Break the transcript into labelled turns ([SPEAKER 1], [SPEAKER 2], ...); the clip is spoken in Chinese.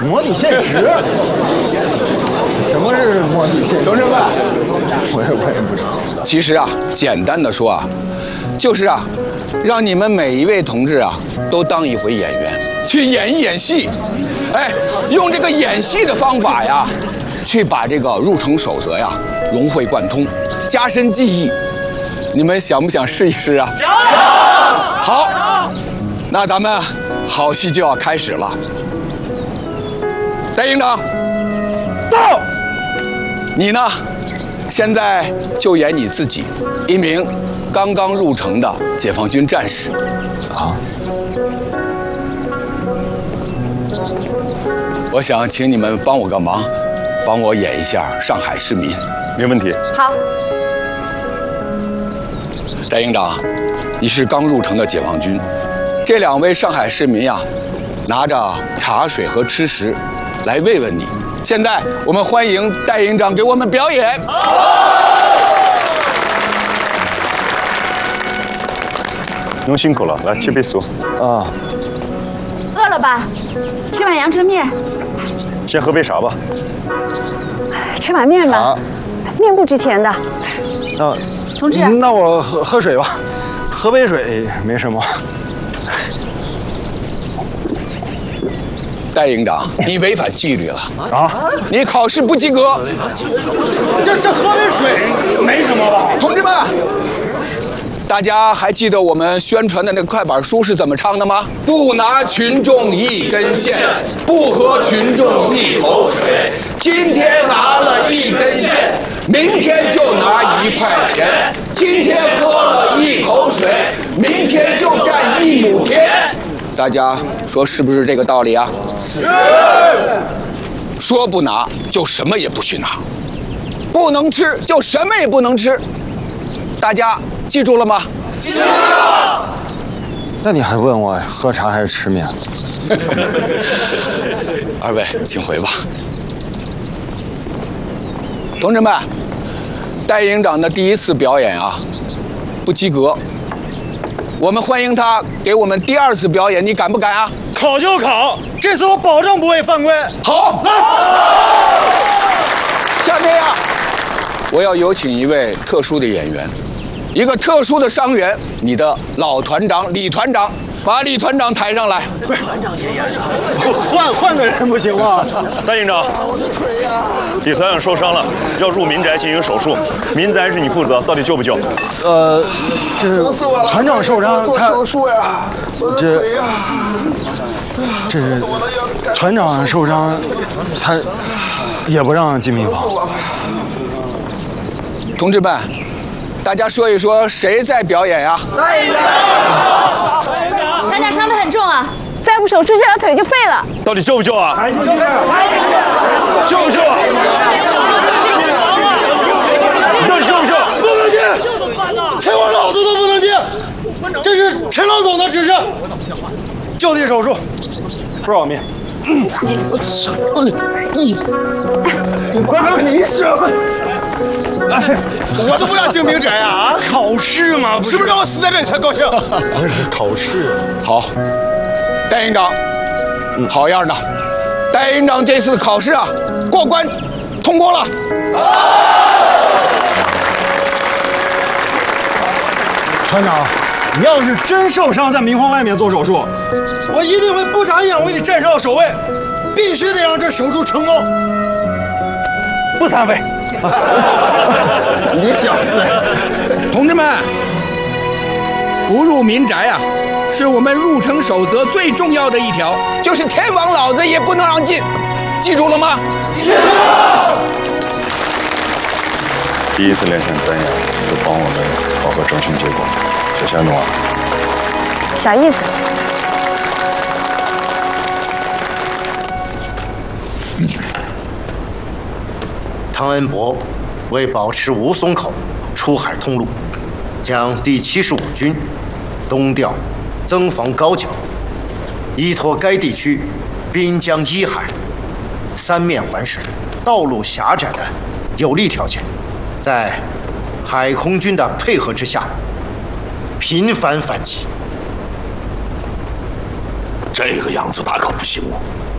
[SPEAKER 1] 模拟现实？什么是模拟现实？
[SPEAKER 2] 同志们，
[SPEAKER 1] 我也不知道。
[SPEAKER 2] 其实啊，简单的说啊，就是啊，让你们每一位同志啊，都当一回演员，去演一演戏。哎，用这个演戏的方法呀，去把这个入城守则呀融会贯通，加深记忆。你们想不想试一试啊？想。好，那咱们好戏就要开始了。戴营长，到。你呢？现在就演你自己，一名刚刚入城的解放军战士。
[SPEAKER 1] 啊。
[SPEAKER 2] 我想请你们帮我个忙，帮我演一下上海市民。
[SPEAKER 3] 没问题。
[SPEAKER 4] 好。
[SPEAKER 2] 戴营长，你是刚入城的解放军，这2位上海市民呀，拿着茶水和吃食来慰问你。现在我们欢迎戴营长给我们表演。
[SPEAKER 3] 您辛苦了，来切杯酥。
[SPEAKER 1] 啊。
[SPEAKER 4] 饿了吧？吃碗阳春面。
[SPEAKER 3] 先喝杯茶吧。
[SPEAKER 4] 吃碗面吧，面不值钱的。
[SPEAKER 1] 那，
[SPEAKER 4] 同志，
[SPEAKER 1] 那我喝水吧，喝杯水没什么。
[SPEAKER 2] 戴营长，你违反纪律了
[SPEAKER 1] 啊！
[SPEAKER 2] 你考试不及格。
[SPEAKER 1] 这喝杯水没什么吧？
[SPEAKER 2] 同志们，大家还记得我们宣传的那个快板书是怎么唱的吗？不拿群众一根线，不喝群众一口水。今天拿了1根线，明天就拿1块钱。今天喝了1口水，明天就占1亩田。大家说是不是这个道理啊？是。说不拿就什么也不许拿，不能吃就什么也不能吃。大家记住了吗？记住了。
[SPEAKER 1] 那你还问我喝茶还是吃面？
[SPEAKER 2] 2位，请回吧。同志们，戴营长的第1次表演啊，不及格。我们欢迎他给我们第2次表演，你敢不敢啊？
[SPEAKER 1] 考就考，这次我保证不会犯规。
[SPEAKER 2] 好，来。下面呀，我要有请一位特殊的演员，一个特殊的伤员，你的老团长李团长，把李团长抬上来。团长先演上。
[SPEAKER 1] 换个人不行吗？
[SPEAKER 3] 戴营长，李团长受伤了，要入民宅进行手术。民宅是你负责，到底救不救？
[SPEAKER 1] 这团长受伤，
[SPEAKER 5] 做手术呀，
[SPEAKER 1] 这团长受伤，他也不让进病房。
[SPEAKER 2] 同志们，大家说一说谁在表演呀？
[SPEAKER 4] 团长伤得很重啊，再不手术这条腿就废了。
[SPEAKER 3] 到底救不救啊？救不救？到底救不救？
[SPEAKER 1] 不能进，连我老子都不能进，这是陈老总的指示。就地手术，多少面？我管你什么？哎，我都不让进民宅啊！考试嘛，是不是让我死在这里才高兴？不是考试。
[SPEAKER 2] 好，戴营长，好样的！戴营长这次考试啊，过关，通过了。
[SPEAKER 1] 团长，你要是真受伤，在民房外面做手术，我一定会不眨眼为你站上首位，必须得让这手术成功，不残废。
[SPEAKER 2] 你小子！同志们，不入民宅啊，是我们入城守则最重要的一条，就是天王老子也不能让进，记住了吗？记住了。
[SPEAKER 3] 第1次连线专业，就帮我们考核征询结果，小夏诺。
[SPEAKER 4] 啥意思？
[SPEAKER 6] 汤恩伯为保持吴淞口出海通路，将第75军东调增防高脚，依托该地区滨江依海三面环水、道路狭窄的有利条件，在海空军的配合之下，频繁反击。
[SPEAKER 7] 这个样子打可不行啊！